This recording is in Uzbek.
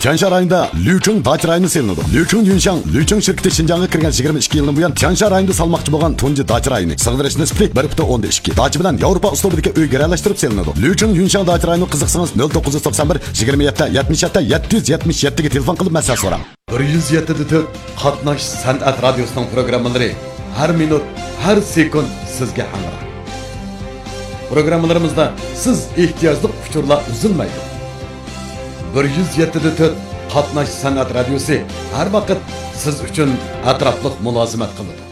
Tiansha rayonida Liucheng dacha rayoni selinadi. Liucheng Yunshang, Liucheng shirkati Xinjiangga kirgan 22 yildan buyon Tiansha rayonida salmoqchi bo'lgan tunji dacha rayoni. Sig'dirish nisbati 1.2. Dacha bilan Yevropa uslubidagi uy garalashtirib selinadi. Liucheng Yunshang dacha rayoni qiziqsangiz 0991 27 77 777 ga telefon qilib maslahat so'rang. 107.4 Qatnash san'at radiosining programmalari har minut, har sekund sizga hamroh. Programmalarimizda siz ehtiyojli uchurlar uzilmaydi. 107.4 Qatnash san'at radiosi har vaqt siz uchun atrofliq mulozimat qiladi.